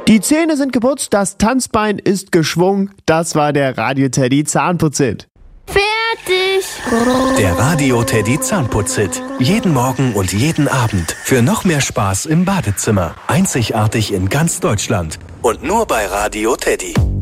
Die Zähne sind geputzt, das Tanzbein ist geschwungen. Das war der Radio Teddy Zahnputzhit. Fertig! Der Radio Teddy Zahnputzhit. Jeden Morgen und jeden Abend. Für noch mehr Spaß im Badezimmer. Einzigartig in ganz Deutschland. Und nur bei Radio Teddy.